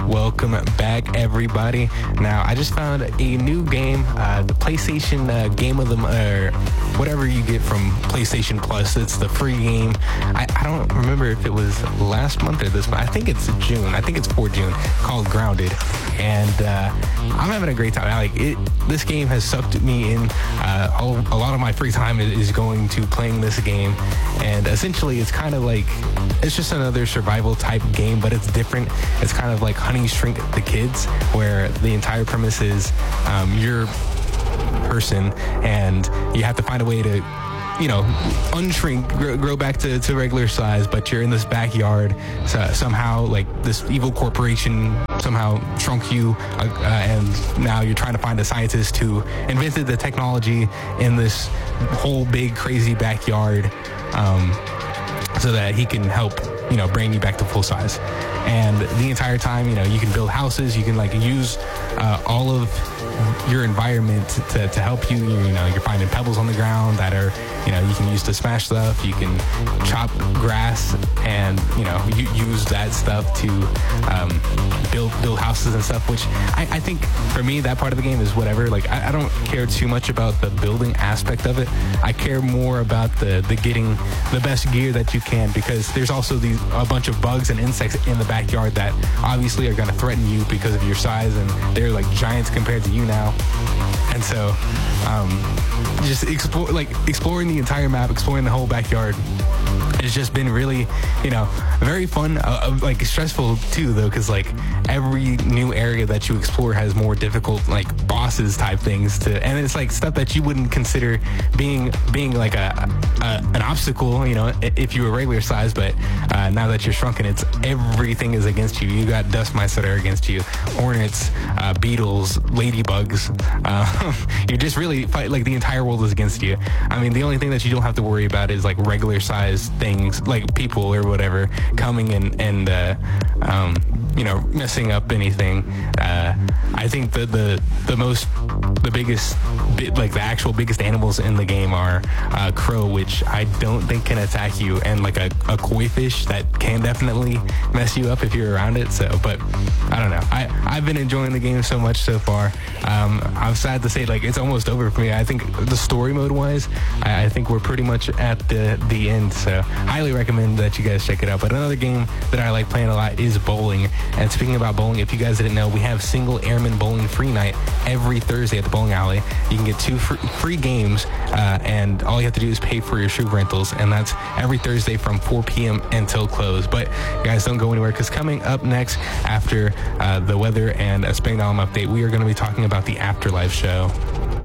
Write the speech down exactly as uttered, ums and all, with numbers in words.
Welcome back, everybody. Now, I just found a new game, uh, the PlayStation uh, Game of the or whatever you get from PlayStation Plus. It's the free game. I, I don't remember if it was last month or this month. I think it's June. I think it's for June. Called Grounded, and uh, I'm having a great time. I like it. This game has sucked me in. Uh, all, a lot of my free time is, is going to playing this game, and essentially, it's kind of like it's just another survival type game, but it's different. It's kind of like Honey Shrink the Kids, where the entire premise is um, you're a person and you have to find a way to, you know, unshrink, grow, grow back to, to regular size, but you're in this backyard. So somehow, like, this evil corporation somehow shrunk you, uh, uh, and now you're trying to find a scientist who invented the technology in this whole big, crazy backyard, um, so that he can help, you know, bring you back to full size. And the entire time, you know, you can build houses, you can like use uh, all of your environment to, to help you. You know, you're finding pebbles on the ground that are, you know, you can use to smash stuff. You can chop grass and, you know, you use that stuff to um, build build houses and stuff, which I, I think for me, that part of the game is whatever. Like, I, I don't care too much about the building aspect of it. I care more about the, the getting the best gear that you can, because there's also these a bunch of bugs and insects in the backyard that obviously are going to threaten you because of your size, and they're like giants compared to you now. And so um, just explore, like exploring the entire map, exploring the whole backyard, it's just been really, you know, very fun, uh, like stressful too, though, because like every new area that you explore has more difficult like bosses type things to, and it's like stuff that you wouldn't consider being being like a, a an obstacle, you know, if you were regular size, but uh, now that you're shrunken, it's everything is against you. You got dust mites that are against you, hornets, uh, beetles, ladybugs. Uh, you're just really fight like the entire world is against you. I mean, the only thing that you don't have to worry about is like regular size things, like people or whatever coming and and uh, um, you know, messing up anything. Uh, I think the the the most the biggest bit, like the actual biggest animals in the game are uh, crow, which I don't think can attack you, and like a, a koi fish that can definitely mess you up if you're around it. So, but I don't know. I I've been enjoying the game so much so far. Um, I'm sad to say, like, it's almost over for me. I think the story mode wise, I, I think we're pretty much at the the end. So, highly recommend that you guys check it out. But another game that I like playing a lot is bowling. And speaking about bowling, if you guys didn't know, we have Single Airman Bowling Free Night every Thursday at the bowling alley. You can get two free, free games, uh, and all you have to do is pay for your shoe rentals, and that's every Thursday from four p.m. until close. But guys, don't go anywhere, because coming up next after uh, the weather and a Spring Dollar update, we are going to be talking about the Afterlife show.